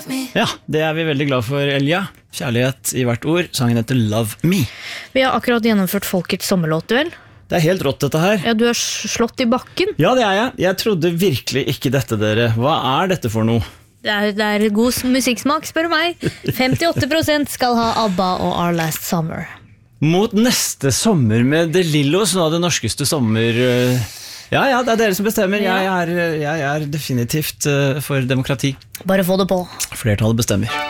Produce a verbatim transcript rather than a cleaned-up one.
Ja, det er vi veldig glad for, Elja. Kjærlighet i hvert ord. Sangen heter Love Me. Vi har akkurat gjennomført Folkets sommerlåtduell. Det er helt rått dette her. Ja, du er slått i bakken. Ja, det er jeg. Jeg trodde virkelig ikke dette, dere. Hva er dette for noe? Det er, det er god musikksmak, spør du meg. femtiåtte prosent skal ha ABBA og Our Last Summer. Mot neste sommer med De Lillos, nå det norskeste sommer... Ja, ja, det er dere som bestemmer. Jeg er, jeg er definitivt for demokrati. Bare få det på. Flertallet bestemmer.